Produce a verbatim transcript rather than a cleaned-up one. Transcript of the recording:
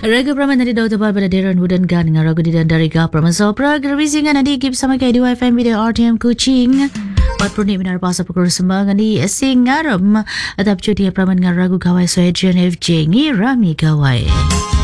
Raga Praman nadi daw tabal pada Deran Hudan Gan dengan ragu di dan dari ga Praman Sopra Gervisingan nadi kip sama kaya dua F M video R T M Kuching empat puluh ni benar pasal pukul sembilan di Singaram atap cuti Praman dengan ragu gawai Soejian F J ngi Rami gawai.